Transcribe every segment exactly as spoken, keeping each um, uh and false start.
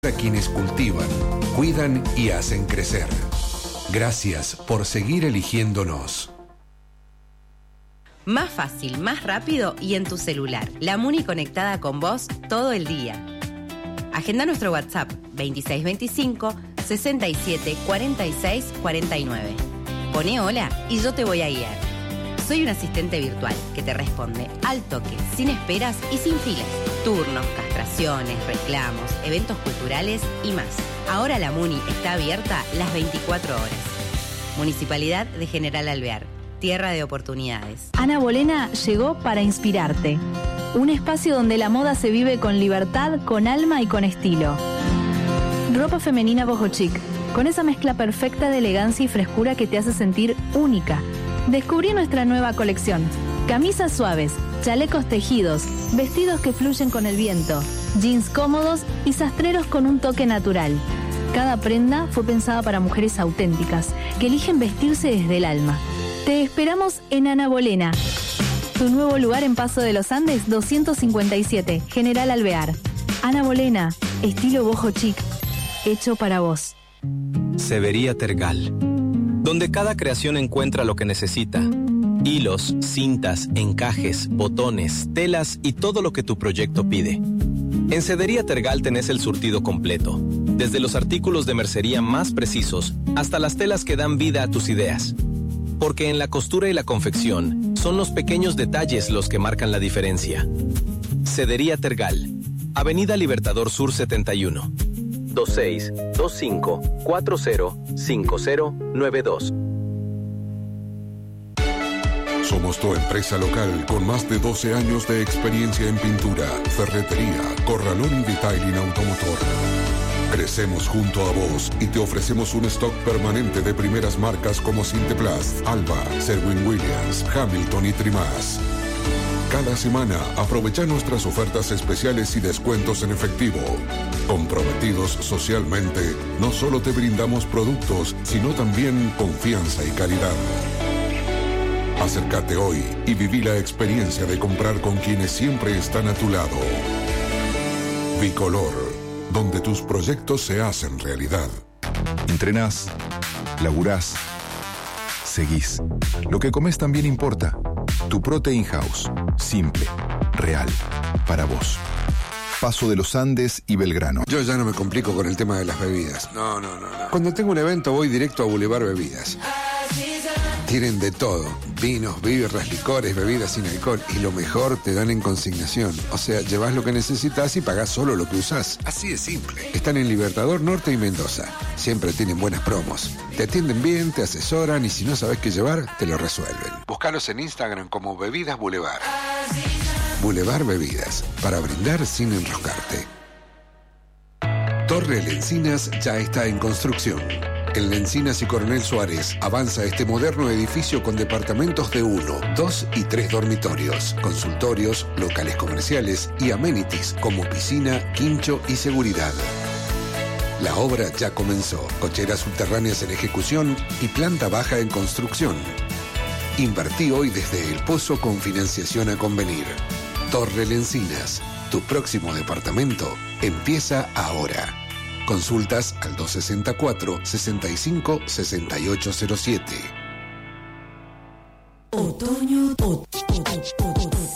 a quienes cultivan, cuidan y hacen crecer. Gracias por seguir eligiéndonos. Más fácil, más rápido y en tu celular. La Muni conectada con vos todo el día. Agenda nuestro WhatsApp veintiséis veinticinco, sesenta y siete, cuarenta y seis, cuarenta y nueve. Poné hola y yo te voy a guiar. Soy un asistente virtual que te responde al toque, sin esperas y sin filas. Turnos, castraciones, reclamos, eventos culturales y más. Ahora la Muni está abierta las veinticuatro horas. Municipalidad de General Alvear. Tierra de oportunidades. Ana Bolena llegó para inspirarte. Un espacio donde la moda se vive con libertad, con alma y con estilo. Ropa femenina boho chic, con esa mezcla perfecta de elegancia y frescura que te hace sentir única. Descubrí nuestra nueva colección. Camisas suaves, chalecos tejidos, vestidos que fluyen con el viento, jeans cómodos y sastreros con un toque natural. Cada prenda fue pensada para mujeres auténticas, que eligen vestirse desde el alma. Te esperamos en Ana Bolena, tu nuevo lugar en Paso de los Andes doscientos cincuenta y siete, General Alvear. Ana Bolena, estilo boho chic, hecho para vos. Severía Tergal, donde cada creación encuentra lo que necesita. Hilos, cintas, encajes, botones, telas y todo lo que tu proyecto pide. En Sedería Tergal tenés el surtido completo, desde los artículos de mercería más precisos hasta las telas que dan vida a tus ideas. Porque en la costura y la confección son los pequeños detalles los que marcan la diferencia. Sedería Tergal, Avenida Libertador Sur setenta y uno, veintiséis, veinticinco, cuarenta, cincuenta, noventa y dos. Somos tu empresa local con más de doce años de experiencia en pintura, ferretería, corralón y detailing automotor. Crecemos junto a vos y te ofrecemos un stock permanente de primeras marcas como Sinteplast, Alba, Sherwin-Williams, Hamilton y Trimás. Cada semana aprovecha nuestras ofertas especiales y descuentos en efectivo. Comprometidos socialmente, no solo te brindamos productos, sino también confianza y calidad. Acércate hoy y viví la experiencia de comprar con quienes siempre están a tu lado. Bicolor, donde tus proyectos se hacen realidad. Entrenás, laburás, seguís. Lo que comes también importa. Tu Protein House. Simple, real, para vos. Paso de los Andes y Belgrano. Yo ya no me complico con el tema de las bebidas. No, no, no, no. Cuando tengo un evento voy directo a Boulevard Bebidas. Tienen de todo, vinos, birras, licores, bebidas sin alcohol y lo mejor te dan en consignación. O sea, llevas lo que necesitas y pagás solo lo que usás. Así de simple. Están en Libertador Norte y Mendoza. Siempre tienen buenas promos. Te atienden bien, te asesoran y si no sabes qué llevar, te lo resuelven. Búscalos en Instagram como Bebidas Boulevard. Boulevard Bebidas, para brindar sin enroscarte. Torre Lencinas ya está en construcción. En Lencinas y Coronel Suárez avanza este moderno edificio con departamentos de uno, dos y tres dormitorios, consultorios, locales comerciales y amenities como piscina, quincho y seguridad. La obra ya comenzó, cocheras subterráneas en ejecución y planta baja en construcción. Invertí hoy desde El Pozo con financiación a convenir. Torre Lencinas, tu próximo departamento empieza ahora. Consultas al dos sesenta y cuatro, sesenta y cinco, sesenta y ocho cero siete. Otoño, otoño,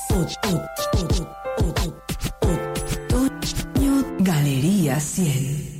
Galería cien.